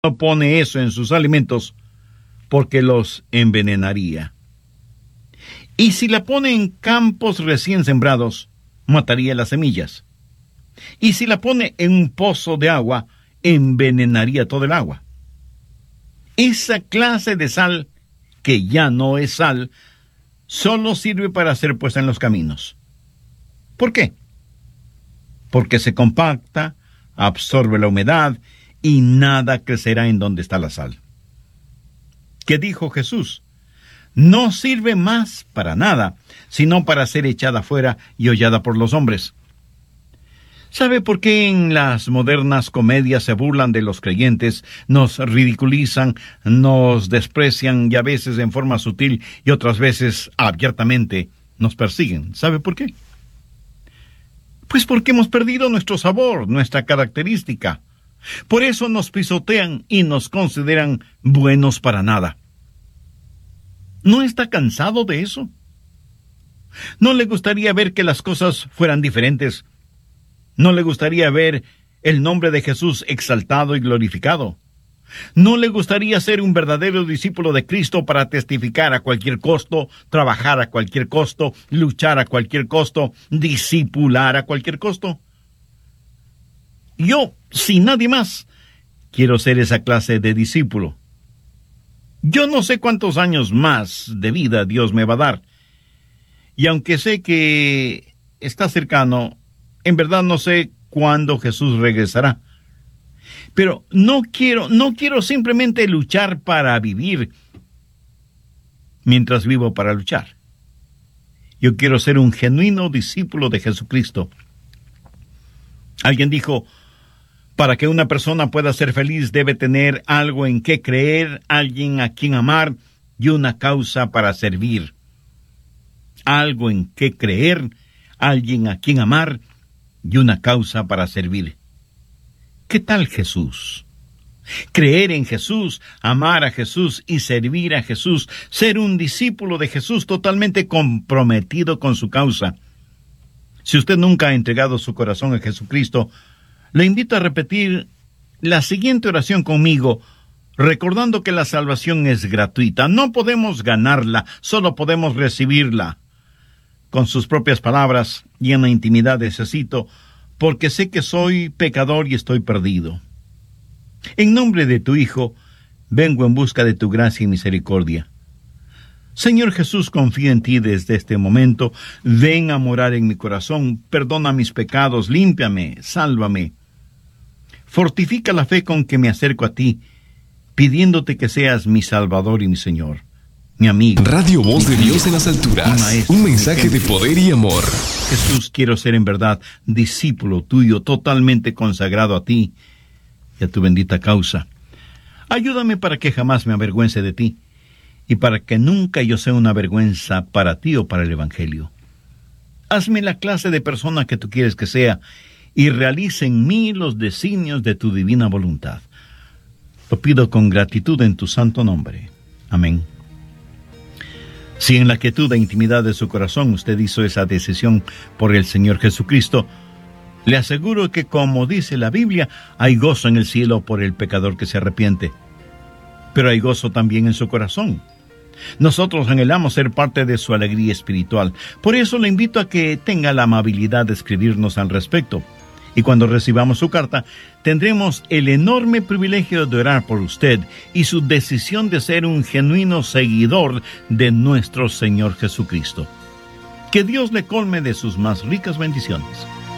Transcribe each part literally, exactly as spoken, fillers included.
no pone eso en sus alimentos porque los envenenaría. Y si la pone en campos recién sembrados, mataría las semillas. Y si la pone en un pozo de agua, envenenaría todo el agua. Esa clase de sal, que ya no es sal, solo sirve para ser puesta en los caminos. ¿Por qué? Porque se compacta, absorbe la humedad y nada crecerá en donde está la sal. ¿Qué dijo Jesús? No sirve más para nada, sino para ser echada fuera y hollada por los hombres. ¿Sabe por qué en las modernas comedias se burlan de los creyentes, nos ridiculizan, nos desprecian y a veces en forma sutil y otras veces abiertamente nos persiguen? ¿Sabe por qué? Pues porque hemos perdido nuestro sabor, nuestra característica. Por eso nos pisotean y nos consideran buenos para nada. ¿No está cansado de eso? ¿No le gustaría ver que las cosas fueran diferentes? ¿No le gustaría ver el nombre de Jesús exaltado y glorificado? ¿No le gustaría ser un verdadero discípulo de Cristo para testificar a cualquier costo, trabajar a cualquier costo, luchar a cualquier costo, discipular a cualquier costo? Yo, sin nadie más, quiero ser esa clase de discípulo. Yo no sé cuántos años más de vida Dios me va a dar. Y aunque sé que está cercano, en verdad no sé cuándo Jesús regresará. Pero no quiero, no quiero simplemente luchar para vivir mientras vivo para luchar. Yo quiero ser un genuino discípulo de Jesucristo. Alguien dijo, para que una persona pueda ser feliz debe tener algo en qué creer, alguien a quien amar y una causa para servir. Algo en qué creer, alguien a quien amar y una causa para servir. ¿Qué tal Jesús? Creer en Jesús, amar a Jesús y servir a Jesús, ser un discípulo de Jesús totalmente comprometido con su causa. Si usted nunca ha entregado su corazón a Jesucristo, le invito a repetir la siguiente oración conmigo, recordando que la salvación es gratuita. No podemos ganarla, solo podemos recibirla. Con sus propias palabras y en la intimidad necesito, porque sé que soy pecador y estoy perdido. En nombre de tu Hijo, vengo en busca de tu gracia y misericordia. Señor Jesús, confío en ti desde este momento. Ven a morar en mi corazón, perdona mis pecados, límpiame, sálvame. Fortifica la fe con que me acerco a ti, pidiéndote que seas mi Salvador y mi Señor. Mi amigo. Radio Voz de Dios en las alturas. Maestro, un mensaje de poder y amor. Jesús, quiero ser en verdad discípulo tuyo, totalmente consagrado a ti y a tu bendita causa. Ayúdame para que jamás me avergüence de ti y para que nunca yo sea una vergüenza para ti o para el Evangelio. Hazme la clase de persona que tú quieres que sea y realice en mí los designios de tu divina voluntad. Lo pido con gratitud en tu santo nombre. Amén. Si en la quietud e intimidad de su corazón usted hizo esa decisión por el Señor Jesucristo, le aseguro que, como dice la Biblia, hay gozo en el cielo por el pecador que se arrepiente. Pero hay gozo también en su corazón. Nosotros anhelamos ser parte de su alegría espiritual. Por eso le invito a que tenga la amabilidad de escribirnos al respecto. Y cuando recibamos su carta, tendremos el enorme privilegio de orar por usted y su decisión de ser un genuino seguidor de nuestro Señor Jesucristo. Que Dios le colme de sus más ricas bendiciones.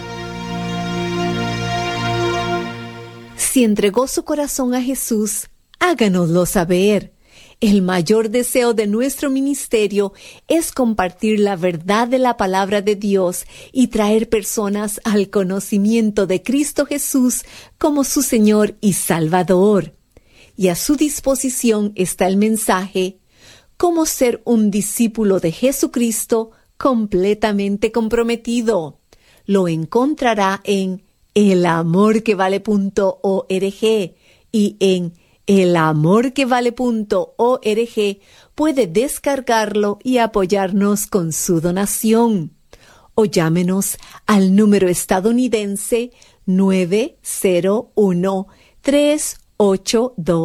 Si entregó su corazón a Jesús, háganoslo saber. El mayor deseo de nuestro ministerio es compartir la verdad de la palabra de Dios y traer personas al conocimiento de Cristo Jesús como su Señor y Salvador. Y a su disposición está el mensaje, cómo ser un discípulo de Jesucristo completamente comprometido. Lo encontrará en el amor que vale punto org y en el amor que vale punto org puede descargarlo y apoyarnos con su donación. O llámenos al número estadounidense nueve cero uno, tres ocho dos